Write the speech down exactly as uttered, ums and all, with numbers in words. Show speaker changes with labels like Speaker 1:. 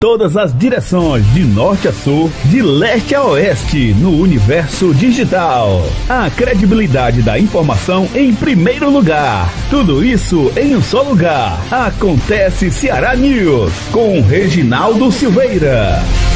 Speaker 1: Todas as direções, de norte a sul, de leste a oeste, no universo digital. A credibilidade da informação em primeiro lugar. Tudo isso em um só lugar. Acontece Ceará News, com Reginaldo Silveira.